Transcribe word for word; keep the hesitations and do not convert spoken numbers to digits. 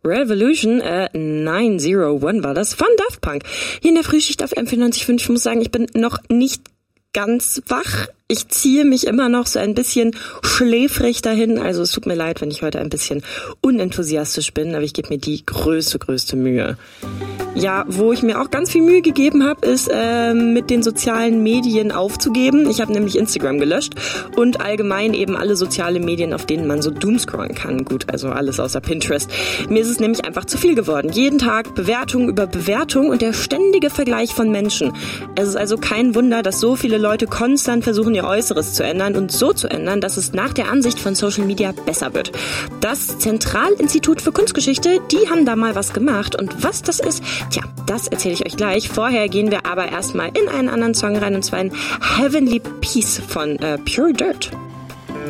Revolution äh, neun null eins war das von Daft Punk. Hier in der Frühschicht auf M vierundneunzig Komma fünf. Ich muss sagen, ich bin noch nicht ganz wach. Ich ziehe mich immer noch so ein bisschen schläfrig dahin. Also es tut mir leid, wenn ich heute ein bisschen unenthusiastisch bin, aber ich gebe mir die größte, größte Mühe. Ja, wo ich mir auch ganz viel Mühe gegeben habe, ist äh, mit den sozialen Medien aufzugeben. Ich habe nämlich Instagram gelöscht und allgemein eben alle sozialen Medien, auf denen man so doomscrollen kann. Gut, also alles außer Pinterest. Mir ist es nämlich einfach zu viel geworden. Jeden Tag Bewertung über Bewertung und der ständige Vergleich von Menschen. Es ist also kein Wunder, dass so viele Leute konstant versuchen, ihr Äußeres zu ändern und so zu ändern, dass es nach der Ansicht von Social Media besser wird. Das Zentralinstitut für Kunstgeschichte, die haben da mal was gemacht und was das ist, tja, das erzähle ich euch gleich. Vorher gehen wir aber erstmal in einen anderen Song rein, und zwar in Heavenly Peace von äh, Pure Dirt.